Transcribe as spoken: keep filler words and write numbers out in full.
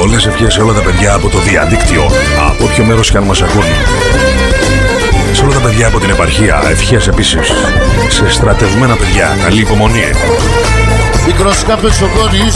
Πολλές ευχές σε όλα τα παιδιά από το διαδίκτυο, από όποιο μέρος και αν μας ακούν. Σε όλα τα παιδιά από την επαρχία, ευχές επίσης. Σε στρατευμένα παιδιά, καλή υπομονή. Μικρός κάποιος ο γονείς